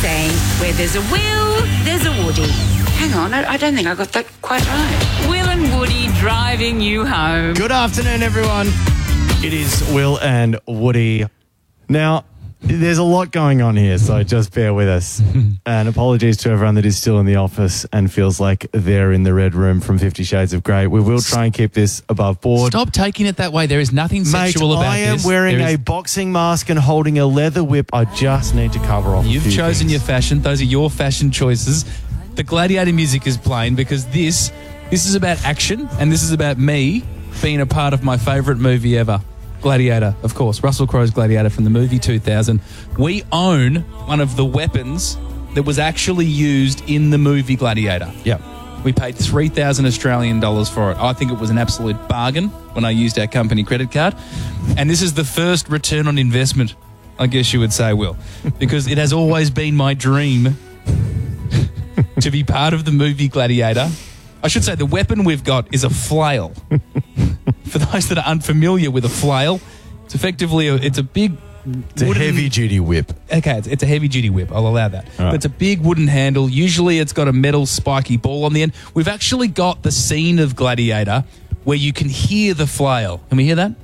saying, where there's a Will, there's a Woody. Hang on, I don't think I got that quite right. Will and Woody driving you home. Good afternoon, everyone. It is Will and Woody. Now, there's a lot going on here, so just bear with us. And apologies to everyone that is still in the office and feels like they're in the red room from 50 Shades of Grey. We will try and keep this above board. Stop taking it that way. There is nothing sexual about this. I am wearing a boxing mask and holding a leather whip. I just need to cover off You've chosen your fashion. Those are your fashion choices. The Gladiator music is playing because this is about action, and this is about me being a part of my favourite movie ever. Gladiator, of course. Russell Crowe's Gladiator from the movie 2000. We own one of the weapons that was actually used in the movie Gladiator. Yep. We paid 3,000 Australian dollars for it. I think it was an absolute bargain when I used our company credit card. And this is the first return on investment, I guess you would say, Will, because it has always been my dream to be part of the movie Gladiator. I should say the weapon we've got is a flail. For those that are unfamiliar with a flail, it's effectively it's a big... It's a heavy-duty whip. Okay, it's a heavy-duty whip. I'll allow that. Right. But it's a big wooden handle. Usually it's got a metal spiky ball on the end. We've actually got the scene of Gladiator where you can hear the flail. Can we hear that?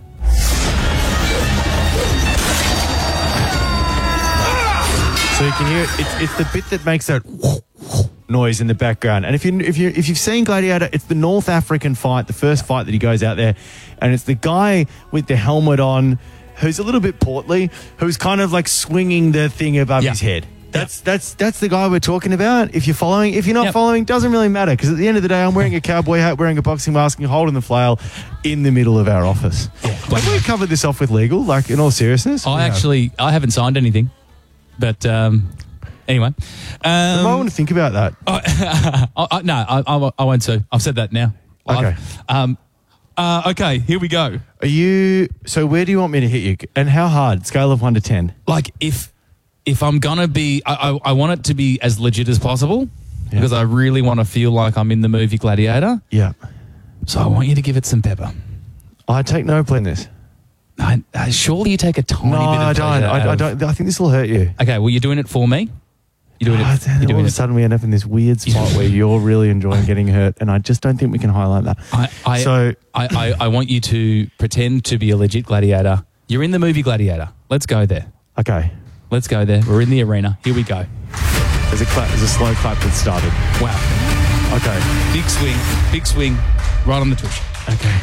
So you can hear it. It's the bit that makes that noise in the background. And if you've seen Gladiator, it's the North African fight, the first fight that he goes out there, and it's the guy with the helmet on, who's a little bit portly, who's kind of like swinging the thing above his head. That's the guy we're talking about. If you're following, if you're not following, doesn't really matter, because at the end of the day, I'm wearing a cowboy hat, wearing a boxing mask, and holding the flail in the middle of our office. Yeah. Have we covered this off with legal? Like, in all seriousness, I haven't signed anything, but. Anyway. I want to think about that. No, I won't sue. I've said that now. Okay. Okay, here we go. So where do you want me to hit you? And how hard? Scale of 1 to 10. Like, if I'm going to be... I want it to be as legit as possible because I really want to feel like I'm in the movie Gladiator. Yeah. So I want you to give it some pepper. I take no play in this. Surely you take a tiny bit of pleasure. I don't. I think this will hurt you. Okay, well, you're doing it for me. You're doing it. All of a sudden, we end up in this weird spot where you're really enjoying getting hurt, and I just don't think we can highlight that. I want you to pretend to be a legit gladiator. You're in the movie Gladiator. Let's go there. Okay. Let's go there. We're in the arena. Here we go. There's a slow clap that started. Wow. Okay. Big swing, right on the tush. Okay.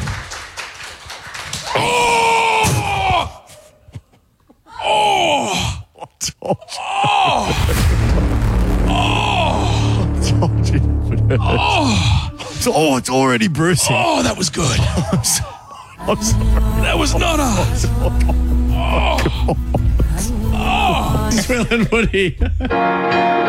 It's already bruising. Oh, that was good. I'm sorry. That was not a... Will and Woody.